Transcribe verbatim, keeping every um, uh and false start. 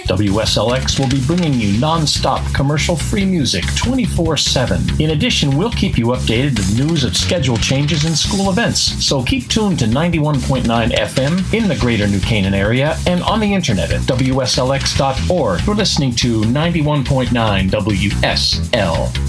W S L X will be bringing you non-stop commercial-free music twenty-four seven. In addition, we'll keep you updated with news of schedule changes and school events. So keep tuned to ninety-one point nine F M in the greater New Canaan area and on the internet at W S L X dot org. You're listening to ninety-one point nine W S L.